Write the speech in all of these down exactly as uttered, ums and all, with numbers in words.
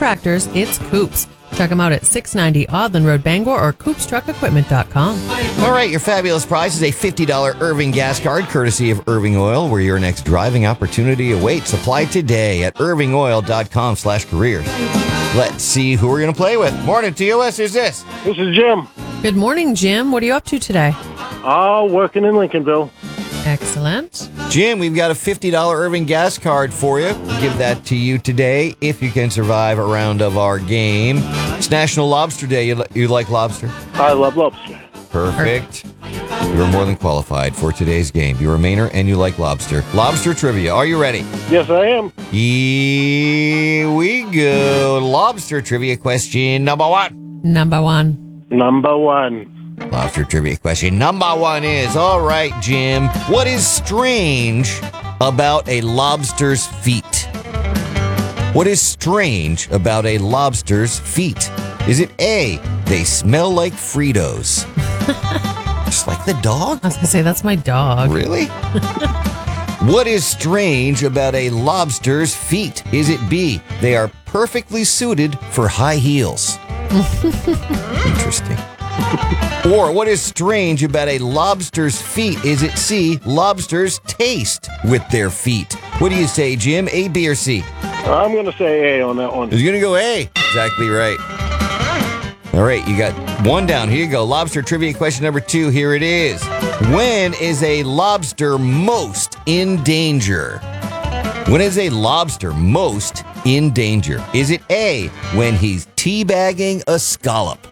tractors, it's Coops. Check them out at six ninety Audland Road, Bangor, or coops truck equipment dot com. All right, your fabulous prize is a fifty dollars Irving gas card, courtesy of Irving Oil, where your next driving opportunity awaits. Apply today at irving oil dot com slash careers. Let's see who we're going to play with. Morning, T O S. Who's this? This is Jim. Good morning, Jim. What are you up to today? Oh, working in Lincolnville. Excellent. Jim, we've got a fifty dollars Irving gas card for you. We'll give that to you today if you can survive a round of our game. It's National Lobster Day. You, you like lobster? I love lobster. Perfect. You're more than qualified for today's game. You're a Mainer and you like lobster. Lobster trivia. Are you ready? Yes, I am. Here we go. Lobster trivia question number one. Number one. Number one. Lobster trivia question number one is, all right, Jim, what is strange about a lobster's feet? What is strange about a lobster's feet? Is it A, they smell like Fritos? Just like the dog? I was going to say, that's my dog. Really? What is strange about a lobster's feet? Is it B, they are perfectly suited for high heels? Interesting. Or what is strange about a lobster's feet? Is it C, lobsters taste with their feet? What do you say, Jim? A, B, or C? I'm going to say A on that one. He's going to go A. Exactly right. All right, you got one down. Here you go. Lobster trivia question number two. Here it is. When is a lobster most in danger? When is a lobster most in danger? Is it A, when he's teabagging a scallop?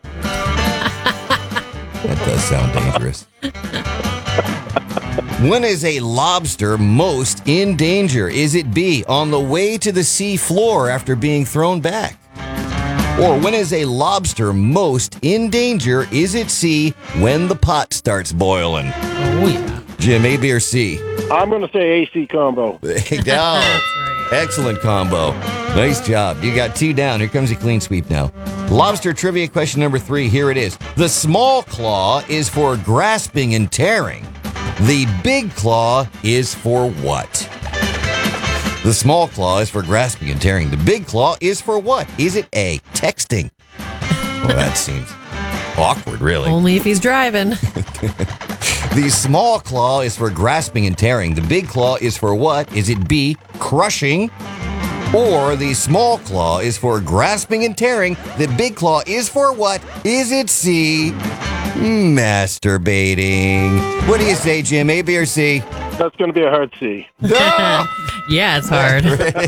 That does sound dangerous. When is a lobster most in danger? Is it B, on the way to the sea floor after being thrown back? Or when is a lobster most in danger? Is it C, when the pot starts boiling? Oh, yeah. Jim, A, B, or C? I'm going to say A C combo. There you go. Excellent combo. Nice job. You got two down. Here comes a clean sweep now. Lobster trivia question number three. Here it is. The small claw is for grasping and tearing. The big claw is for what? The small claw is for grasping and tearing. The big claw is for what? Is it A, texting? Well, that seems awkward, really. Only if he's driving. The small claw is for grasping and tearing. The big claw is for what? Is it B, crushing? Or the small claw is for grasping and tearing. The big claw is for what? Is it C, masturbating? What do you say, Jim? A, B, or C? That's going to be a hard C. No! Yeah, it's hard.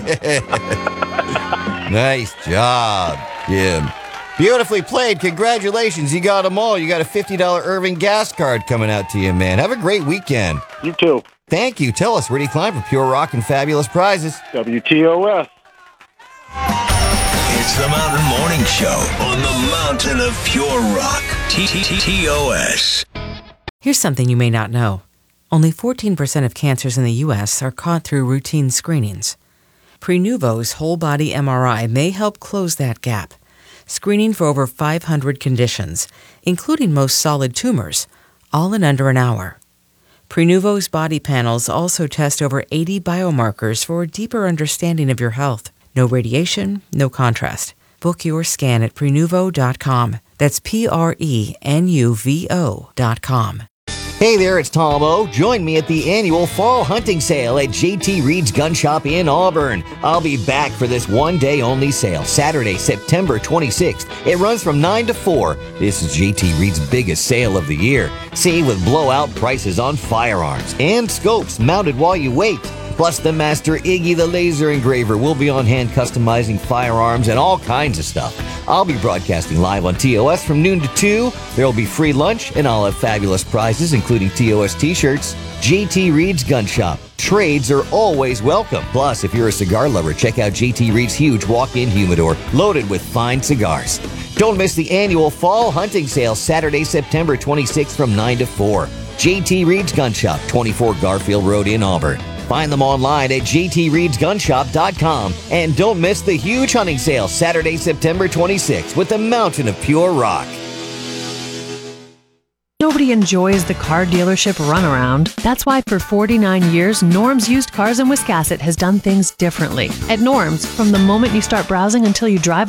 Nice job, Jim. Beautifully played. Congratulations. You got them all. You got a fifty dollars Irving gas card coming out to you, man. Have a great weekend. You too. Thank you. Tell us, where do you climb for pure rock and fabulous prizes? W T O S. It's the Mountain Morning Show on the Mountain of Pure Rock. T T T O S. Here's something you may not know. Only fourteen percent of cancers in the U S are caught through routine screenings. Prenuvo's whole-body M R I may help close that gap, screening for over five hundred conditions, including most solid tumors, all in under an hour. Prenuvo's body panels also test over eighty biomarkers for a deeper understanding of your health. No radiation, no contrast. Book your scan at prenuvo dot com. That's P R E N U V O dot com. Hey there, it's Tom O. Join me at the annual fall hunting sale at J T Reed's Gun Shop in Auburn. I'll be back for this one-day-only sale, Saturday, September twenty-sixth. It runs from nine to four. This is J T Reed's biggest sale of the year. Save with blowout prices on firearms and scopes mounted while you wait. Plus, the master Iggy the Laser Engraver will be on hand customizing firearms and all kinds of stuff. I'll be broadcasting live on T O S from noon to two. There will be free lunch, and I'll have fabulous prizes, including T O S t-shirts. J T Reed's Gun Shop. Trades are always welcome. Plus, if you're a cigar lover, check out J T Reed's huge walk-in humidor loaded with fine cigars. Don't miss the annual fall hunting sale, Saturday, September twenty-sixth from nine to four. J T Reed's Gun Shop, twenty-four Garfield Road in Auburn. Find them online at j t reeds gun shop dot com. And don't miss the huge hunting sale, Saturday, September twenty-sixth, with the Mountain of Pure Rock. Nobody enjoys the car dealership runaround. That's why for forty-nine years, Norm's Used Cars in Wiscasset has done things differently. At Norm's, from the moment you start browsing until you drive